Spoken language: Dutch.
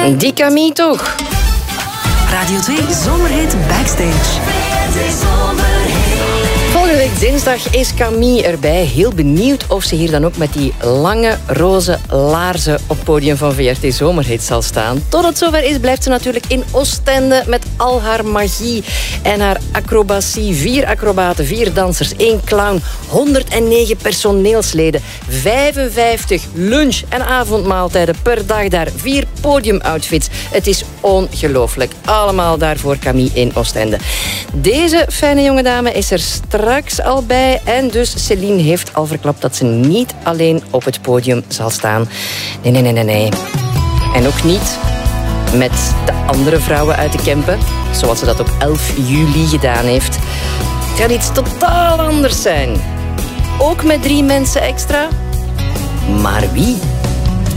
Die Camille toch. Radio 2 Zomerhit Backstage. Volgende week dinsdag is Camille erbij. Heel benieuwd of ze hier dan ook met die lange roze laarzen op het podium van VRT Zomerhit zal staan. Tot het zover is, blijft ze natuurlijk in Oostende met al haar magie en haar acrobatie. 4 acrobaten, 4 dansers, 1 clown, 109 personeelsleden, 55 lunch- en avondmaaltijden per dag daar, 4 podiumoutfits. Het is ongelooflijk. Allemaal daarvoor Camille in Oostende. Deze fijne jonge dame is er straks al bij. En dus Céline heeft al verklapt dat ze niet alleen op het podium zal staan. Nee. En ook niet met de andere vrouwen uit de Kempen, zoals ze dat op 11 juli gedaan heeft. Het gaat iets totaal anders zijn. Ook met 3 mensen extra. Maar wie?